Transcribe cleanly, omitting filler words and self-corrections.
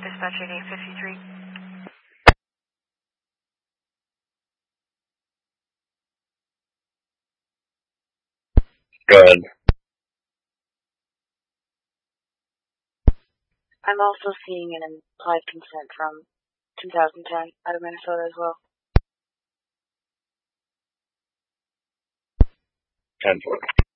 Dispatch 8853. Go ahead. I'm also seeing an implied consent from 2010 out of Minnesota as well. 10-4.